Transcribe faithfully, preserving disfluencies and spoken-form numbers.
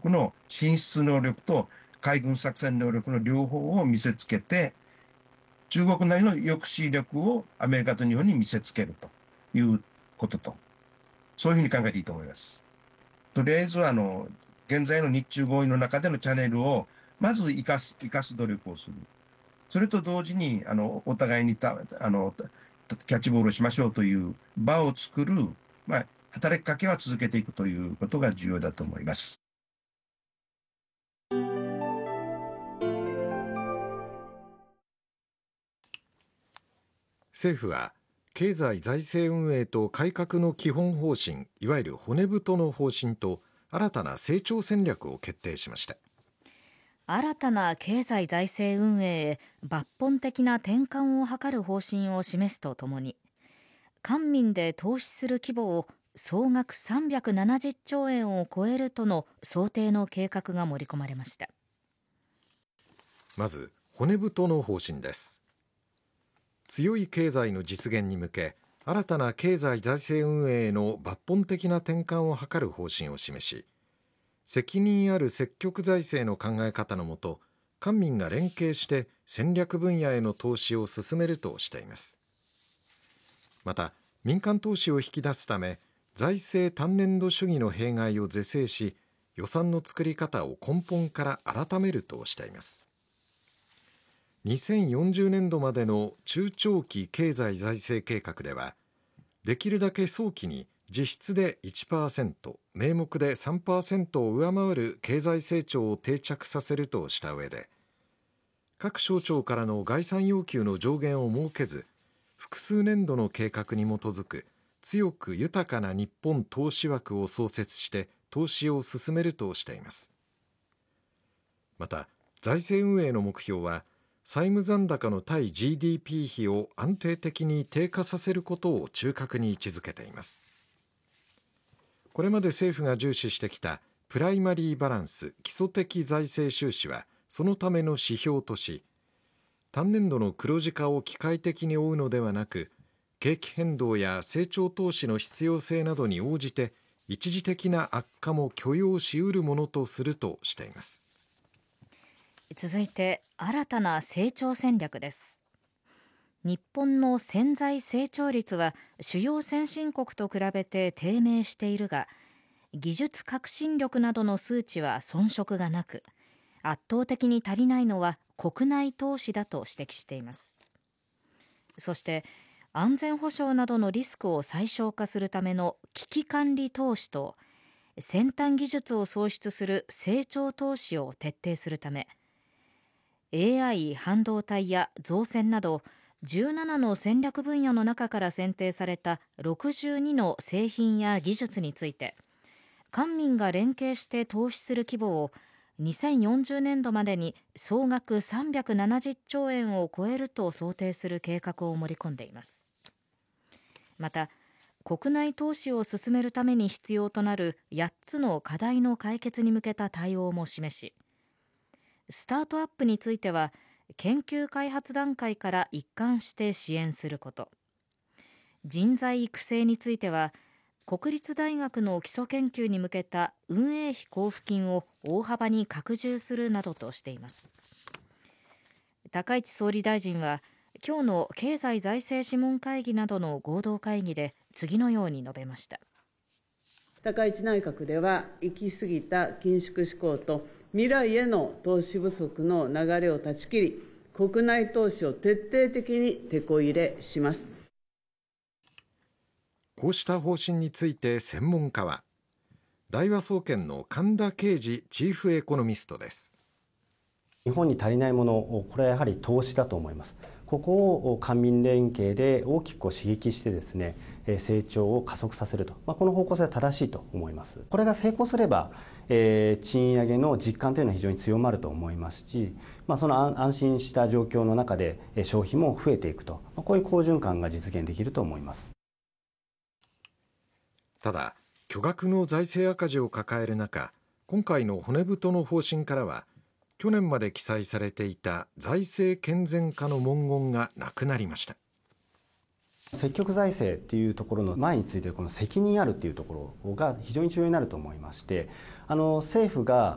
力の進出能力と海軍作戦能力の両方を見せつけて、中国なりの抑止力をアメリカと日本に見せつけるということと、そういうふうに考えていいと思います。とりあえずあの、現在の日中合意の中でのチャンネルをまず活かす、活かす努力をする。それと同時に、あの、お互いにた、あの、キャッチボールをしましょうという場を作る、まあ、働きかけは続けていくということが重要だと思います。 政府は経済財政運営と改革の基本方針、いわゆる骨太の方針と新たな成長戦略を決定しました。 新たな経済財政運営へ抜本的な転換を図る方針を示すとともに、官民で投資する規模を総額さんびゃくななじゅっちょうえんを超えるとの想定の計画が盛り込まれました。 まず骨太の方針です。強い経済の実現に向け、新たな経済財政運営への抜本的な転換を図る方針を示し、責任ある積極財政の考え方のもと、官民が連携して戦略分野への投資を進めるとしています。また、民間投資を引き出すため、財政単年度主義の弊害を是正し、予算の作り方を根本から改めるとしています。にせんよんじゅうねんどまでの中長期経済財政計画では、できるだけ早期に実質で いちパーセント、名目で さんパーセント を上回る経済成長を定着させるとした上で、各省庁からの概算要求の上限を設けず、複数年度の計画に基づく強く豊かな日本投資枠を創設して投資を進めるとしています。また、財政運営の目標は、債務残高の対 ジーディーピー 比を安定的に低下させることを中核に位置づけています。これまで政府が重視してきたプライマリーバランス基礎的財政収支はそのための指標とし、単年度の黒字化を機械的に追うのではなく、景気変動や成長投資の必要性などに応じて一時的な悪化も許容し得るものとするとしています。 続いて、新たな成長戦略です。日本の潜在成長率は主要先進国と比べて低迷しているが、技術革新力などの数値は遜色がなく、圧倒的に足りないのは国内投資だと指摘しています。そして、安全保障などのリスクを最小化するための危機管理投資と、先端技術を創出する成長投資を徹底するため、エーアイ、半導体や造船などじゅうななの戦略分野の中から選定されたろくじゅうにの製品や技術について、官民が連携して投資する規模をにせんよんじゅうねんどまでに総額さんびゃくななじゅっちょうえんを超えると想定する計画を盛り込んでいます。また、国内投資を進めるために必要となるやっつの課題の解決に向けた対応も示し、スタートアップについては研究開発段階から一貫して支援すること、人材育成については国立大学の基礎研究に向けた運営費交付金を大幅に拡充するなどとしています。高市総理大臣は今日の経済財政諮問会議などの合同会議で次のように述べました。 高市内閣では行き過ぎた緊縮志向と未来への投資不足の流れを断ち切り、国内投資を徹底的にテこ入れします。 こうした方針について専門家は、大和総研の神田啓二チーフエコノミストです。 日本に足りないもの、これはやはり投資だと思います。ここを官民連携で大きくこう刺激してですね、成長を加速させると、まあ、この方向性は正しいと思います。これが成功すれば、えー、賃上げの実感というのは非常に強まると思いますし、まあ、その安心した状況の中で消費も増えていくと、まあ、こういう好循環が実現できると思います。 ただ、巨額の財政赤字を抱える中、今回の骨太の方針からは、去年まで記載されていた財政健全化の文言がなくなりました。 積極財政っていうところの前について、この責任あるっていうところが非常に重要になると思いまして、あの政府が